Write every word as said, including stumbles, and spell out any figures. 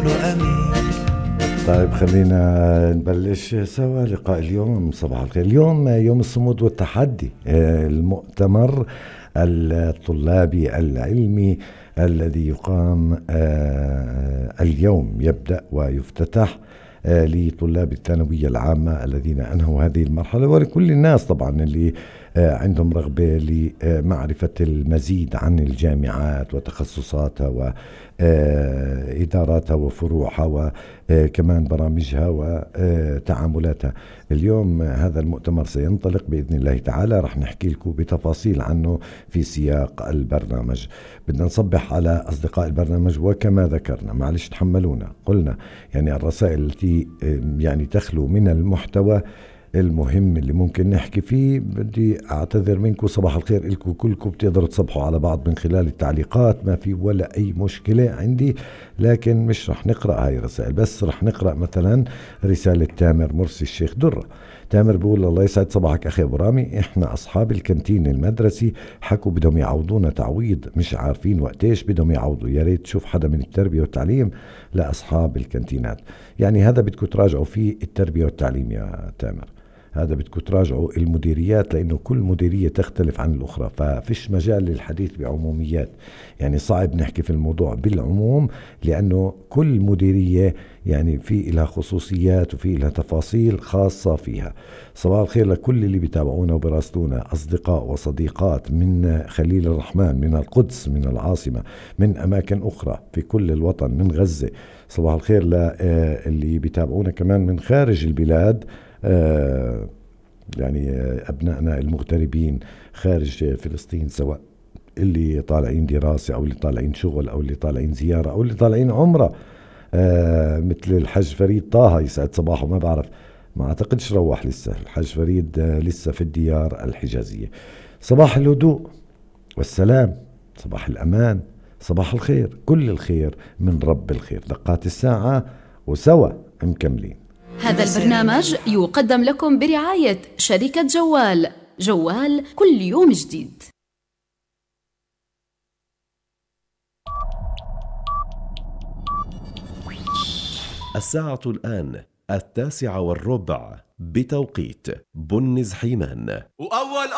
أمين. طيب خلينا نبلش سوا لقاء اليوم. صباح الخير. اليوم يوم الصمود والتحدي، المؤتمر الطلابي العلمي الذي يقام اليوم يبدأ ويفتتح لطلاب الثانوية العامة الذين أنهوا هذه المرحلة، ولكل الناس طبعا اللي عندهم رغبة لمعرفة المزيد عن الجامعات وتخصصاتها وإداراتها وفروعها وكمان برامجها وتعاملاتها. اليوم هذا المؤتمر سينطلق بإذن الله تعالى، رح نحكي لكم بتفاصيل عنه في سياق البرنامج. بدنا نصبح على أصدقاء البرنامج، وكما ذكرنا معلش تحملونا، قلنا يعني الرسائل التي يعني تخلو من المحتوى المهم اللي ممكن نحكي فيه بدي أعتذر منكم. صباح الخير لكم كلكم، بتقدروا تصبحوا على بعض من خلال التعليقات، ما في ولا أي مشكلة عندي، لكن مش رح نقرأ هاي الرسائل، بس رح نقرأ مثلا رسالة تامر مرسي الشيخ درة. تامر بيقول: الله يسعد صباحك أخي أبو رامي، إحنا أصحاب الكانتين المدرسي حكوا بدهم يعوضونا تعويض، مش عارفين وقتيش بدهم يعوضوا، يا ريت تشوف حدا من التربية والتعليم لأصحاب الكانتينات. يعني هذا بدكم تراجعوا فيه التربية والتعليم يا تامر، هذا بدكم تراجعوا المديريات، لأنه كل مديرية تختلف عن الأخرى، ففيش مجال للحديث بعموميات. يعني صعب نحكي في الموضوع بالعموم، لأنه كل مديرية يعني في لها خصوصيات وفي لها تفاصيل خاصة فيها. صباح الخير لكل اللي بيتابعونا وبراسلونا، أصدقاء وصديقات من خليل الرحمن، من القدس، من العاصمة، من أماكن أخرى في كل الوطن، من غزة. صباح الخير للي بيتابعونا كمان من خارج البلاد، آه يعني آه أبنائنا المغتربين خارج فلسطين، سواء اللي طالعين دراسة أو اللي طالعين شغل أو اللي طالعين زيارة أو اللي طالعين عمرة، آه مثل الحج فريد طه، يسعد صباحه. ما بعرف، ما أعتقدش روح لسه الحج فريد، آه لسه في الديار الحجازية. صباح الهدوء والسلام، صباح الأمان، صباح الخير، كل الخير من رب الخير. دقات الساعة وسوا مكملين. هذا البرنامج يقدم لكم برعاية شركة جوال. جوال كل يوم جديد. الساعة الآن التاسعة والربع بتوقيت بنز حيمان. وأول